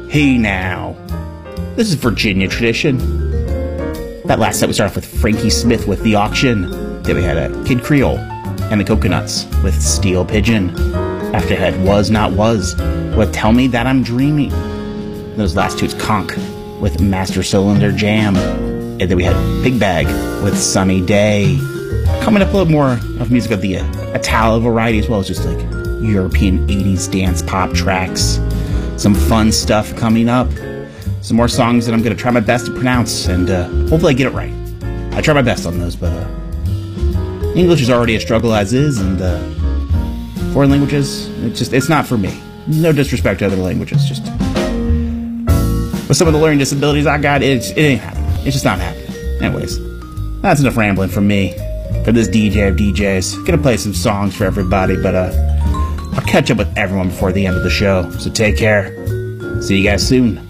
Hey now. This is Virginia Tradition. That last set we started off with Frankie Smith with The Auction. Then we had Kid Creole and the Coconuts with Steel Pigeon. After that Was Not Was with Tell Me That I'm Dreaming. Those last two, it's Conk with Master Cylinder Jam. And then we had Big Bag with Sunny Day. Coming up a little more of music of the Italo variety, as well as just like European 80s dance pop tracks. Some fun stuff coming up. Some more songs that I'm going to try my best to pronounce, and hopefully I get it right. I try my best on those, but English is already a struggle as is, and foreign languages, it's not for me. No disrespect to other languages, just with some of the learning disabilities I got, it ain't happening. It's just not happening. Anyways, that's enough rambling from me. For this DJ of DJs, gonna play some songs for everybody, but I'll catch up with everyone before the end of the show. So take care. See you guys soon.